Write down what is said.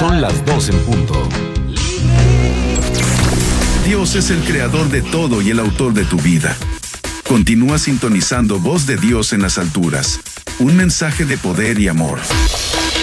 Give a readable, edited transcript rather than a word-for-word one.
Son las 2 en punto. Dios es el creador de todo y el autor de tu vida. Continúa sintonizando Voz de Dios en las alturas. Un mensaje de poder y amor.